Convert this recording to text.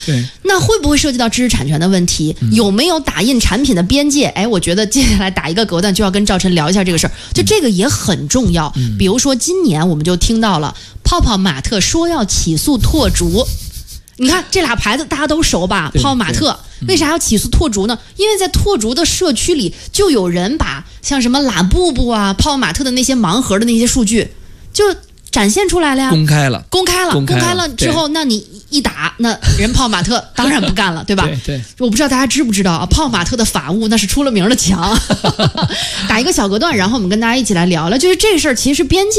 对， 那会不会涉及到知识产权的问题？有没有打印产品的边界？哎，我觉得接下来打一个隔断就要跟赵晨聊一下这个事儿，就这个也很重要。比如说今年我们就听到了泡泡玛特说要起诉拓竹。你看这俩牌子大家都熟吧？泡泡玛特为啥要起诉拓竹呢？因为在拓竹的社区里就有人把像什么拉布布啊、泡泡玛特的那些盲盒的那些数据就展现出来了呀， 公开了之后，那你一打，那人泡泡玛特当然不干了，对吧？ 对， 我不知道大家知不知道啊，泡泡玛特的法务那是出了名的强。打一个小隔断，然后我们跟大家一起来聊聊，就是这事儿其实边界